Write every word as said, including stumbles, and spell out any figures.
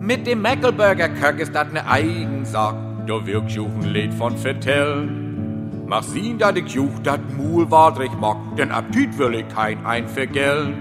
Mit dem Meckelburger Köck ist dat ne Eigensack. Da wirkt juchen Lied von vertellen. Mach sien, dat ich juch dat Muhl wadrig mag, denn Appetit will ich kein ein vergällen.